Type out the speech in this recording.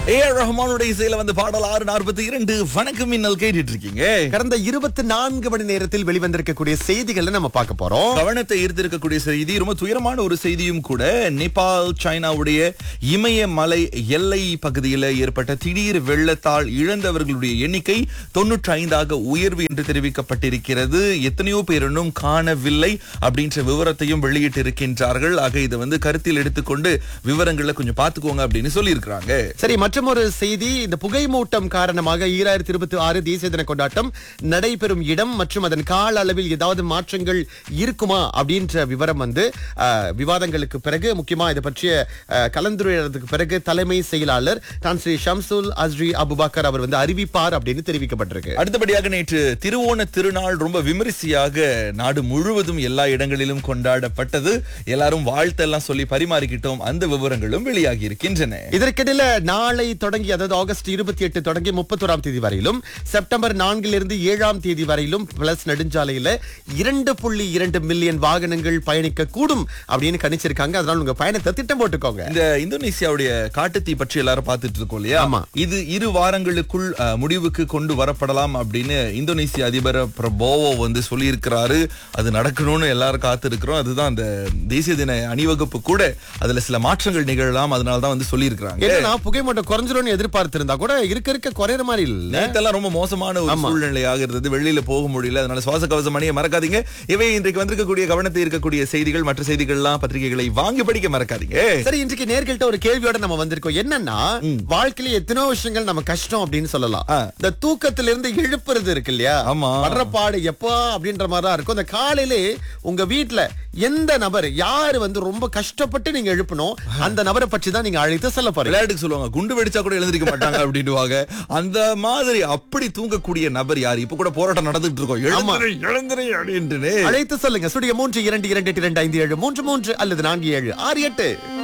ரஹ்மானுடைய இசையில வந்து பாடல் 6:42 வணக்கம் மின்னல் கேட்டுட்டு இருக்கீங்க. கடந்த 24 மணி நேரத்தில் வெளிவந்திருக்கக்கூடிய செய்திகளை நம்ம பார்க்க போறோம். கவனத்தை ஈர்த்திருக்கக்கூடிய செய்தி, ரொம்ப துயரமான ஒரு செய்தியும் கூட. நேபாள் சைனாவுடைய இமயமலை எல்லை பகுதியில் ஏற்பட்ட திடீர் வெள்ளத்தால் இழந்தவர்களுடைய எண்ணிக்கை 95ஆக உயர்வு என்று தெரிவிக்கப்பட்டிருக்கிறது. எத்தனையோ பேர் இன்னும் காணவில்லை அப்படின்ற விவரத்தையும் வெளியிட்டு இருக்கின்றார்கள். ஆக இதை வந்து கருத்தில் எடுத்துக்கொண்டு விவரங்களை கொஞ்சம் பார்த்துக்கோங்க அப்படின்னு சொல்லி இருக்கிறாங்க. சரி, மற்றொரு செய்தி, இந்த புகைமூட்டம் காரணமாக 2026 தேசிய தின கொண்டாட்டம் நடைபெறும் இடம் மற்றும் அதன் கால அளவில் ஏதாவது மாற்றங்கள் இருக்குமா அப்படின்ற விவரம் வந்து விவாதங்களுக்கு பிறகு, முக்கியமா இதை பற்றிய கலந்துரையாடலுக்கு பிறகு தலைமை செயலாளர் தான் ஸ்ரீ ஷம்சுல் அஸ்ரி அபுபக்கர் அவர் வந்து அறிவிப்பார் அப்படின்னு தெரிவிக்கப்பட்டிருக்கு. அடுத்தபடியாக நேற்று திருவோண திருநாள் ரொம்ப விமரிசையாக நாடு முழுவதும் எல்லா இடங்களிலும் கொண்டாடப்பட்டது. எல்லாரும் வாழ்த்தெல்லாம் சொல்லி பரிமாறிக்கிட்டோம். அந்த விவரங்களும் வெளியாகி இருக்கின்றன. இதற்கிடையில நாளை தொடங்கி, அதாவது ஆகஸ்ட் 28 தொடங்கி 31ஆம் தேதி வரையிலும், செப்டம்பர் 4 7ஆம் தேதி வரையிலும் பிளஸ் நெடுஞ்சாலையில 2.2 மில்லியன் வாகனங்கள் பயணிக்க கூடும் அப்படின்னு கணிச்சிருக்காங்க. அதனால உங்க பயணத்தை திட்டம் போட்டுக்கோங்க. இந்த இந்தோனேசியாவுடைய காட்டுத்தீ பற்றி எல்லாரும் பார்த்துட்டு இருக்கோம் இல்லையா? ஆமா. இது 2 வாரங்களுக்குள் முடிவுக்கு கொண்டு வரப்படலாம் அப்படின்னு இந்தோனேசிய அதிபர் பிரபோவோ வந்து சொல்லி இருக்கிறாரு. அது நடக்கணும்னு எல்லாரும் காத்து இருக்கிறோம். அதுதான் அந்த தேசிய தின அணிவகுப்பு கூட அதுல சில மாற்றங்கள் நிகழலாம். அதனாலதான் வந்து சொல்லி இருக்கிறாங்க. புகைமூட்டம் குறைஞ்சிரும் எதிர்பார்த்திருந்தா கூட இருக்க குறையிற மாதிரி இல்ல. நேத்தெல்லாம் ரொம்ப மோசமான ஒரு சூழ்நிலையாக இருந்தது. வெளியில போக முடியல. அதனால சுவாச கவசம் அணிய மறக்காதீங்க. இவை இன்றைக்கு வந்திருக்கக்கூடிய கவனத்தை இருக்கக்கூடிய செய்திகள், மற்ற செய்திகள்லாம் பத்திரிகைகளை வாங்கி படிக்க மறக்காதீங்க. சரி, இன்றைக்கு நேர்கள்ட்ட ஒரு கேள்வியோட நம்ம வந்திருக்கோம். என்னன்னா, வாழ்க்கையில எத்தனோ விஷயங்கள் நம்ம கஷ்டம் அப்படின்னு சொல்லலாம். இந்த தூக்கத்துல இருந்து எழுப்புறது இருக்கு இல்லையா? ஆமா. படுறப்பாடு எப்பா அப்படின்ற மாதிரி தான் இருக்கும். இந்த காலையிலே உங்க வீட்டுல எந்த நபர் யாரு வந்து ரொம்ப கஷ்டப்பட்டு நீங்க எழுப்பணும், அந்த நபரை பற்றி தான் நீங்க அழைத்து சொல்ல போறீங்க. விளையாட்டுக்கு சொல்லுவாங்க, குண்டு வெடிச்சா கூட எழுந்திருக்க மாட்டாங்க அப்படின்னுவாங்க. அந்த மாதிரி அப்படி தூங்கக்கூடிய நபர் யாரு? இப்ப கூட போராட்டம் நடந்துட்டு இருக்கோம். எழுந்திரை அப்படின்னு அழைத்து சொல்லுங்க. ஸ்டுடியோ 322282573 அல்லது 4768.